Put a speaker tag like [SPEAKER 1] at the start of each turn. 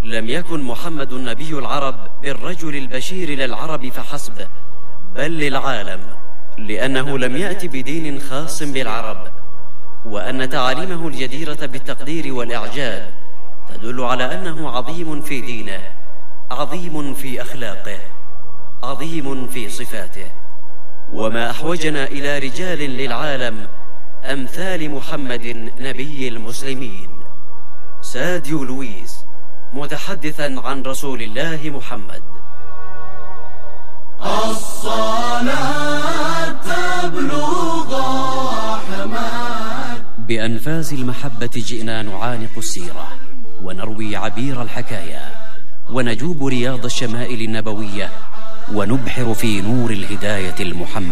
[SPEAKER 1] لم يكن محمد نبي العرب بالرجل البشير للعرب فحسب، بل للعالم، لأنه لم يأت بدين خاص بالعرب، وأن تعاليمه الجديرة بالتقدير والإعجاب تدل على أنه عظيم في دينه، عظيم في أخلاقه، عظيم في صفاته. وما أحوجنا إلى رجال للعالم أمثال محمد نبي المسلمين. ساديو لويس، متحدثا عن رسول الله محمد.
[SPEAKER 2] الصلاة تبلغ أحمد.
[SPEAKER 1] بأنفاس المحبة جئنا نعانق السيرة ونروي عبير الحكايا ونجوب رياض الشمائل النبوية ونبحر في نور الهداية المحمدية.